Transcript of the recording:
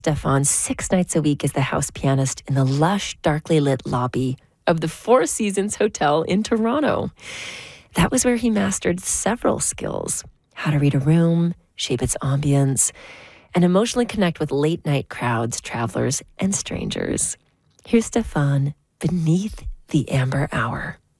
Stefan 6 nights a week as the house pianist in the lush, darkly lit lobby of the Four Seasons Hotel in Toronto. That was where he mastered several skills: how to read a room, shape its ambience, and emotionally connect with late-night crowds, travelers, and strangers. Here's Stefan beneath the amber hour.